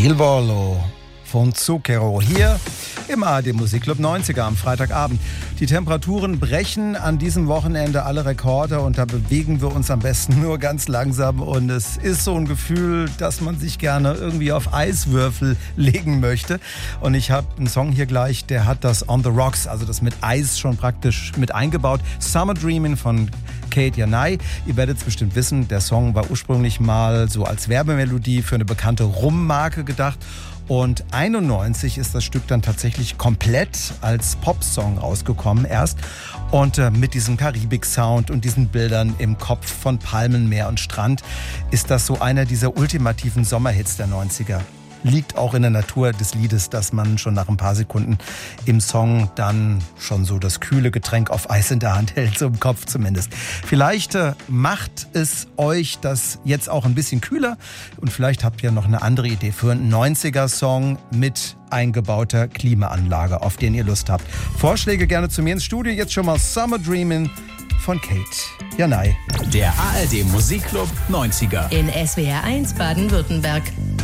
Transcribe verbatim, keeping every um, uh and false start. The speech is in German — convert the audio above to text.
Il Volo von Zucchero hier im A R D Musikclub neunziger am Freitagabend. Die Temperaturen brechen an diesem Wochenende alle Rekorde und da bewegen wir uns am besten nur ganz langsam und es ist so ein Gefühl, dass man sich gerne irgendwie auf Eiswürfel legen möchte. Und ich habe einen Song hier gleich, der hat das On the Rocks, also das mit Eis schon praktisch mit eingebaut. Summer Dreamin' von Kate Janai. Ihr werdet es bestimmt wissen, der Song war ursprünglich mal so als Werbemelodie für eine bekannte Rum-Marke gedacht. Und einundneunzig ist das Stück dann tatsächlich komplett als Popsong rausgekommen erst. Und äh, mit diesem Karibik-Sound und diesen Bildern im Kopf von Palmen, Meer und Strand ist das so einer dieser ultimativen Sommerhits der neunziger. Liegt auch in der Natur des Liedes, dass man schon nach ein paar Sekunden im Song dann schon so das kühle Getränk auf Eis in der Hand hält, so im Kopf zumindest. Vielleicht äh, macht es euch das jetzt auch ein bisschen kühler und vielleicht habt ihr noch eine andere Idee für einen neunziger-Song mit eingebauter Klimaanlage, auf den ihr Lust habt. Vorschläge gerne zu mir ins Studio. Jetzt schon mal Summer Dreamin' von Kate Janai. Der A R D Musikclub neunziger in S W R eins Baden-Württemberg.